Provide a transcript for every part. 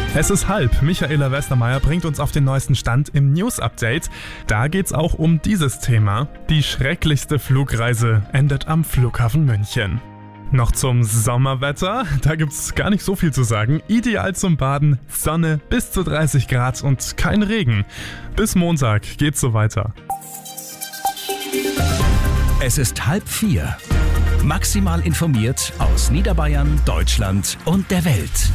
Es ist halb. Michaela Westermeier bringt uns auf den neuesten Stand im News-Update. Da geht's auch um dieses Thema. Die schrecklichste Flugreise endet am Flughafen München. Noch zum Sommerwetter. Da gibt's gar nicht so viel zu sagen. Ideal zum Baden, Sonne bis zu 30 Grad und kein Regen. Bis Montag geht's so weiter. Es ist 3:30. Maximal informiert aus Niederbayern, Deutschland und der Welt.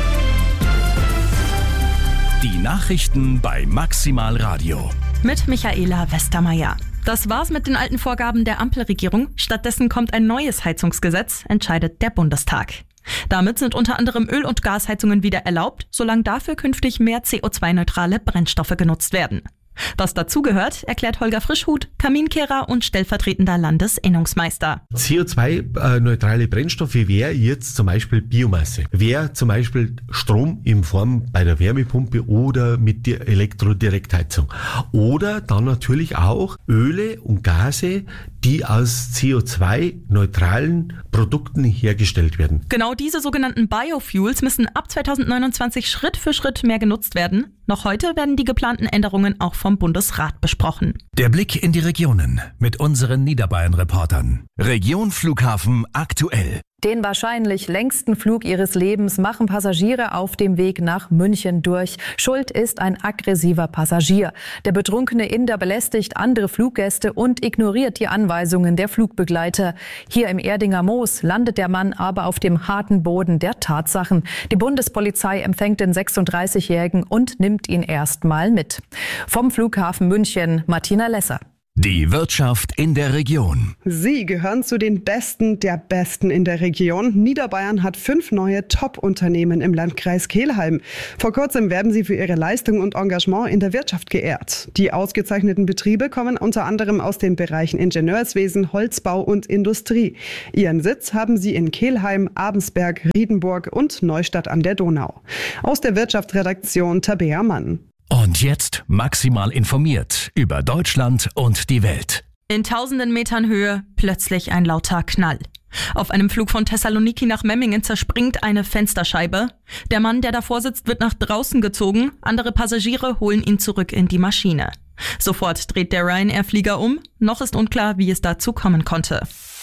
Die Nachrichten bei Maximal Radio. Mit Michaela Westermeier. Das war's mit den alten Vorgaben der Ampelregierung. Stattdessen kommt ein neues Heizungsgesetz, entscheidet der Bundestag. Damit sind unter anderem Öl- und Gasheizungen wieder erlaubt, solange dafür künftig mehr CO2-neutrale Brennstoffe genutzt werden. Was dazugehört, erklärt Holger Frischhuth, Kaminkehrer und stellvertretender Landesinnungsmeister. CO2-neutrale Brennstoffe wäre jetzt zum Beispiel Biomasse, wäre zum Beispiel Strom in Form bei der Wärmepumpe oder mit der Elektrodirektheizung. Oder dann natürlich auch Öle und Gase, die aus CO2-neutralen Produkten hergestellt werden. Genau diese sogenannten Biofuels müssen ab 2029 Schritt für Schritt mehr genutzt werden. Noch heute werden die geplanten Änderungen auch vom Bundesrat besprochen. Der Blick in die Regionen mit unseren Niederbayern-Reportern. Region Flughafen aktuell. Den wahrscheinlich längsten Flug ihres Lebens machen Passagiere auf dem Weg nach München durch. Schuld ist ein aggressiver Passagier. Der betrunkene Inder belästigt andere Fluggäste und ignoriert die Anweisungen der Flugbegleiter. Hier im Erdinger Moos landet der Mann aber auf dem harten Boden der Tatsachen. Die Bundespolizei empfängt den 36-Jährigen und nimmt ihn erstmal mit. Vom Flughafen München, Martina Lesser. Die Wirtschaft in der Region. Sie gehören zu den Besten der Besten in der Region. Niederbayern hat 5 neue Top-Unternehmen im Landkreis Kelheim. Vor kurzem werden sie für ihre Leistung und Engagement in der Wirtschaft geehrt. Die ausgezeichneten Betriebe kommen unter anderem aus den Bereichen Ingenieurswesen, Holzbau und Industrie. Ihren Sitz haben sie in Kelheim, Abensberg, Riedenburg und Neustadt an der Donau. Aus der Wirtschaftsredaktion Tabea Mann. Und jetzt maximal informiert über Deutschland und die Welt. In tausenden Metern Höhe plötzlich ein lauter Knall. Auf einem Flug von Thessaloniki nach Memmingen zerspringt eine Fensterscheibe. Der Mann, der davor sitzt, wird nach draußen gezogen. Andere Passagiere holen ihn zurück in die Maschine. Sofort dreht der Ryanair-Flieger um. Noch ist unklar, wie es dazu kommen konnte.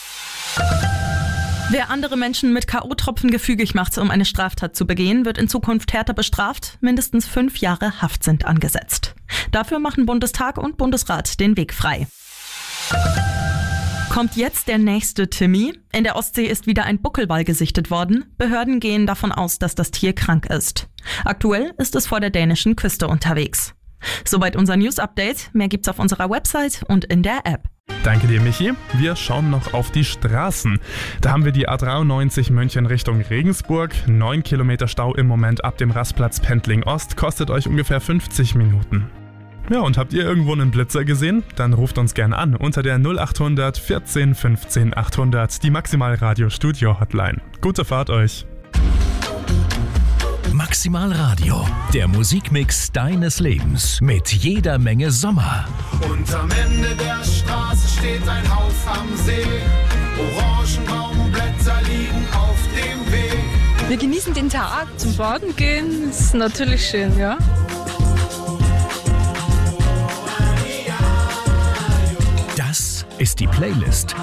Wer andere Menschen mit K.O.-Tropfen gefügig macht, um eine Straftat zu begehen, wird in Zukunft härter bestraft. Mindestens 5 Jahre Haft sind angesetzt. Dafür machen Bundestag und Bundesrat den Weg frei. Kommt jetzt der nächste Timmy? In der Ostsee ist wieder ein Buckelwal gesichtet worden. Behörden gehen davon aus, dass das Tier krank ist. Aktuell ist es vor der dänischen Küste unterwegs. Soweit unser News-Update. Mehr gibt's auf unserer Website und in der App. Danke dir, Michi. Wir schauen noch auf die Straßen. Da haben wir die A93 München Richtung Regensburg. 9 Kilometer Stau im Moment ab dem Rastplatz Pendling Ost. Kostet euch ungefähr 50 Minuten. Ja, und habt ihr irgendwo einen Blitzer gesehen? Dann ruft uns gerne an unter der 0800 14 15 800, die Maximal Radio Studio Hotline. Gute Fahrt euch! Maximal Radio, der Musikmix deines Lebens mit jeder Menge Sommer. Und am Ende der Straße steht ein Haus am See. Orangenbaumblätter liegen auf dem Weg. Wir genießen den Tag, zum Baden gehen, ist natürlich schön, ja. Das ist die Playlist